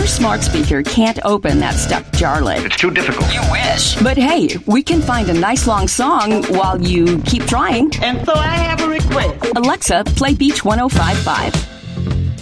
Your smart speaker can't open that stuck jar lid. It's too difficult. You wish. But hey, we can find a nice long song while you keep trying. And so I have a request. Alexa, play Beach 105.5.